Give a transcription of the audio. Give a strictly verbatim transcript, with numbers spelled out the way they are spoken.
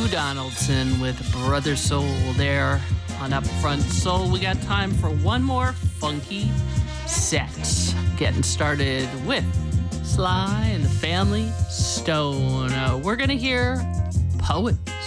Donaldson with Brother Soul there on Upfront Soul. We got time for one more funky set. Getting started with Sly and the Family Stone. Uh, we're going to hear Poet.